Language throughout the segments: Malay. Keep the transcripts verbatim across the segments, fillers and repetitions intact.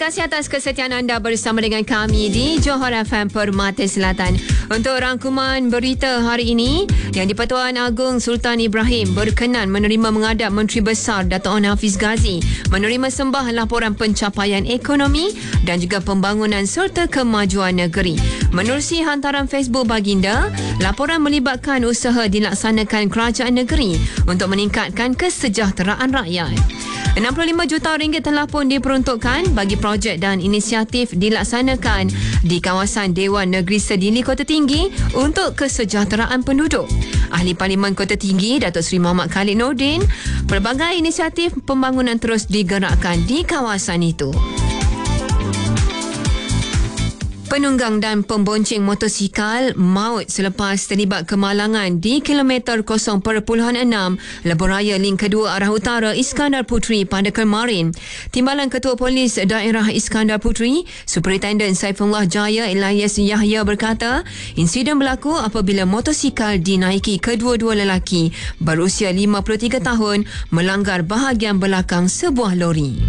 kasih atas kesetiaan anda bersama dengan kami di Johor F M Permata Selatan. Untuk rangkuman berita hari ini, Yang di-Pertuan Agong Sultan Ibrahim berkenan menerima menghadap Menteri Besar Dato' Onn Hafiz Ghazi menerima sembah laporan pencapaian ekonomi dan juga pembangunan serta kemajuan negeri. Menerusi hantaran Facebook baginda, laporan melibatkan usaha dilaksanakan kerajaan negeri untuk meningkatkan kesejahteraan rakyat. enam puluh lima juta ringgit telah pun diperuntukkan bagi projek dan inisiatif dilaksanakan di kawasan Dewan Negeri Sedili Kota Tinggi untuk kesejahteraan penduduk. Ahli Parlimen Kota Tinggi Datuk Seri Muhammad Khalid Nordin, pelbagai inisiatif pembangunan terus digerakkan di kawasan itu. Penunggang dan pembonceng motosikal maut selepas terlibat kemalangan di kilometer kosong perpuluhan enam Lebuhraya Link kedua arah utara Iskandar Puteri pada kemarin. Timbalan Ketua Polis Daerah Iskandar Puteri, Superintendent Saifullah Jaya Elias Yahya berkata, insiden berlaku apabila motosikal dinaiki kedua-dua lelaki berusia lima puluh tiga tahun melanggar bahagian belakang sebuah lori.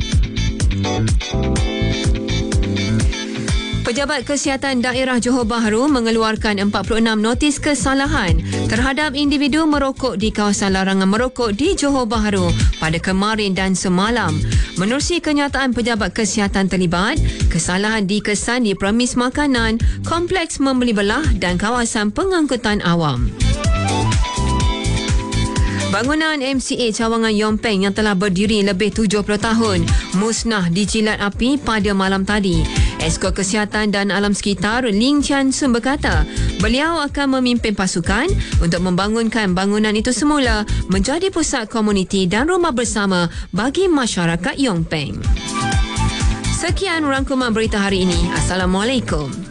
Pejabat Kesihatan Daerah Johor Bahru mengeluarkan empat puluh enam notis kesalahan terhadap individu merokok di kawasan larangan merokok di Johor Bahru pada kemarin dan semalam. Menerusi kenyataan pejabat kesihatan terlibat, kesalahan dikesan di premis makanan, kompleks membeli belah dan kawasan pengangkutan awam. Bangunan M C A Cawangan Yong Peng yang telah berdiri lebih tujuh puluh tahun musnah dijilat api pada malam tadi. Esko Kesihatan dan Alam Sekitar Ling Chian Sun berkata, beliau akan memimpin pasukan untuk membangunkan bangunan itu semula menjadi pusat komuniti dan rumah bersama bagi masyarakat Yong Peng. Sekian rangkuman berita hari ini. Assalamualaikum.